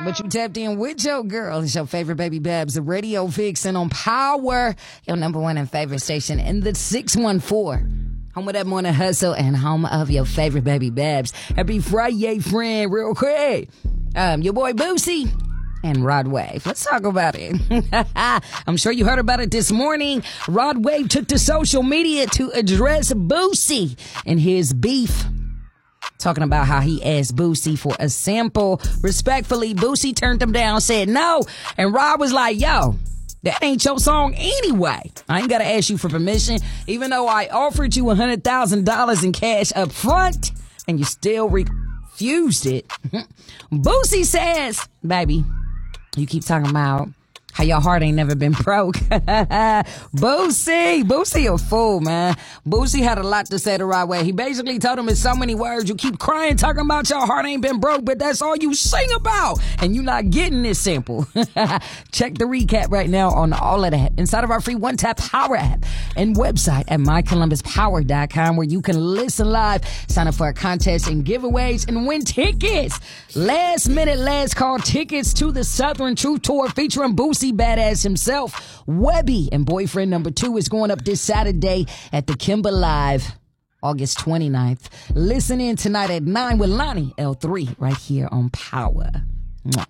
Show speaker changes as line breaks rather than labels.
But you tapped in with your girl. It's your favorite baby Babs, the radio vixen on Power, your number one and favorite station in the 614. Home of that morning hustle and home of your favorite baby Babs. Happy Friday, friend, real quick. Your boy Boosie and Rod Wave. Let's talk about it. I'm sure you heard about it this morning. Rod Wave took to social media to address Boosie and his beef. Talking about how he asked Boosie for a sample. Respectfully, Boosie turned him down, said no. And Rod was like, yo, that ain't your song anyway. I ain't got to ask you for permission, even though I offered you $100,000 in cash up front and you still refused it. Boosie says, baby, you keep talking about how your heart ain't never been broke. Boosie a fool, man. Boosie had a lot to say to Rod Wave. He basically told him in so many words, you keep crying, talking about your heart ain't been broke, but that's all you sing about. And you not getting this simple. Check the recap right now on all of that inside of our free One Tap Power app and website at mycolumbuspower.com, where you can listen live, sign up for a contest and giveaways, and win tickets. Last minute, last call tickets to the Southern Truth Tour featuring Boosie Badass himself. Webby and boyfriend number 2 is going up this Saturday at the Kimber Live, August 29th. Listen in tonight at 9 with Lonnie L3 right here on Power. Mwah.